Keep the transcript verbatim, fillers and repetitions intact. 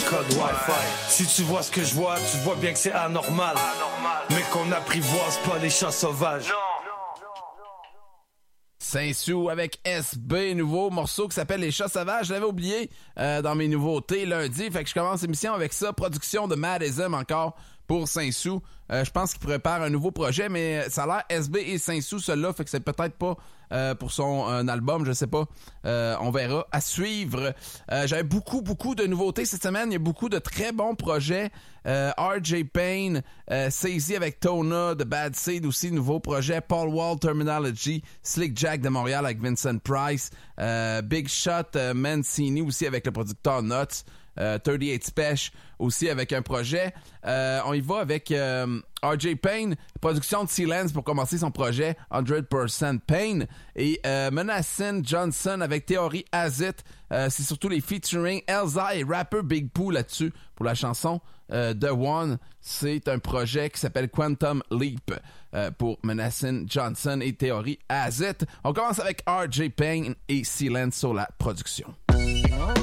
code Wi-Fi. Si tu vois ce que je vois, tu vois bien que c'est anormal, anormal. Mais qu'on apprivoise pas les chats sauvages. Non. Saint-Sou avec S B, nouveau morceau qui s'appelle Les Chats Sauvages. Je l'avais oublié euh, dans mes nouveautés lundi, fait que je commence l'émission avec ça. Production de Madism encore pour Saint-Sou. Euh, je pense qu'il prépare un nouveau projet, mais ça a l'air S B et Saint-Sou, celui-là, fait que c'est peut-être pas euh, pour son un album, je sais pas. Euh, on verra. À suivre. Euh, j'avais beaucoup, beaucoup de nouveautés cette semaine. Il y a beaucoup de très bons projets. Euh, R J Payne, euh, Sazy avec Tona, The Bad Seed aussi, nouveau projet. Paul Wall, Terminology, Slick Jack de Montréal avec Vincent Price, euh, Big Shot, euh, Mancini aussi avec le producteur Nuts. Euh, trente-huit Special aussi avec un projet. Euh, on y va avec euh, R J Payne, production de Silence pour commencer son projet cent pour cent Pain. Et euh, Menacin Johnson avec Theory Azit. Euh, c'est surtout les featuring Elza et rapper Big Pooh là-dessus pour la chanson euh, The One. C'est un projet qui s'appelle Quantum Leap euh, pour Menacin Johnson et Theory Azit. On commence avec R J Payne et Silence sur la production.